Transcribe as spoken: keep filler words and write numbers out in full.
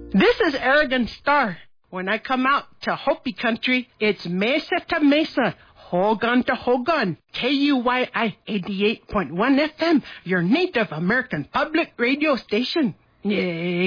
This is Arrogant Star. When I come out to Hopi country, it's mesa to mesa, Hogan to Hogan, K U Y I eighty-eight point one F M, your Native American public radio station. Yay.